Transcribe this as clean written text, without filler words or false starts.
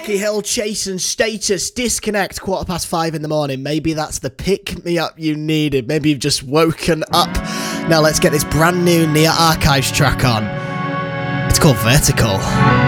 Becky Hill chasing status, disconnect 5:15 in the morning. Maybe that's the pick-me-up you needed. Maybe you've just woken up. Now let's get this brand new Nia Archives track on. It's called Vertical.